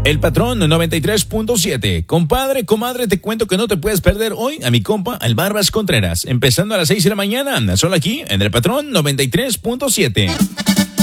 El Patrón 93.7. Compadre, comadre, te cuento que no te puedes perder hoy a mi compa, el Barbas Contreras. Empezando a las 6 de la mañana, solo aquí en El Patrón 93.7.